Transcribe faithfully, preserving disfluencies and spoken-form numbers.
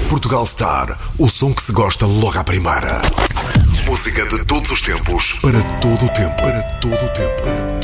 Portugal Star, o som que se gosta logo à primeira. Música de todos os tempos, para todo o tempo, para todo o tempo.